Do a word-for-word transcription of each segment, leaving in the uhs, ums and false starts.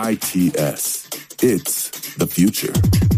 I T S. It's the future.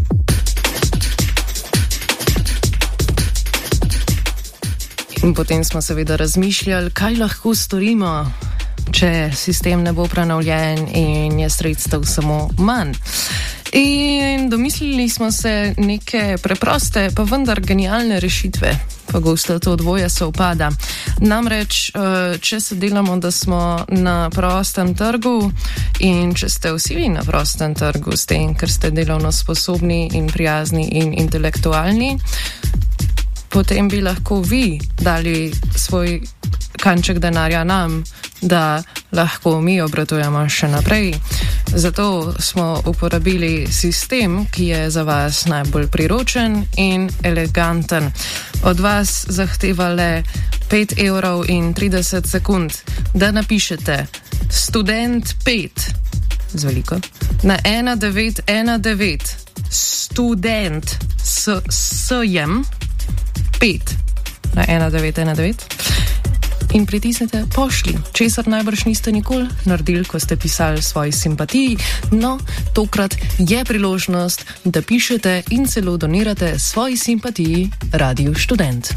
In potem smo seveda razmišljali, kaj lahko storimo, če sistem ne bo prenovljen in je sredstev samo manj. In domislili smo se neke preproste, pa vendar genialne rešitve. Pogosto to dvoje se upada. Namreč, če se delamo, da smo na prostem trgu in če ste vsi vi na prostem trgu s tem, ker ste delovno sposobni in prijazni in intelektualni, potem bi lahko vi dali svoj kanček denarja nam, da lahko mi obratujemo še naprej. Zato smo uporabili sistem, ki je za vas najbolj priročen in eleganten. Od vas zahteva le pet evrov in trideset sekund, da napišete študent pet z veliko na ena devet ena devet študent s sjem pet na ena devet ena devet in pritisnite pošlji, česar najbrž niste nikoli naredili, ko ste pisali svoji simpatiji. No, tokrat je priložnost, da pišete in celo donirate svoji simpatiji Radiu Študent.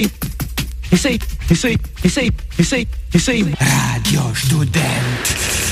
Radio Študent.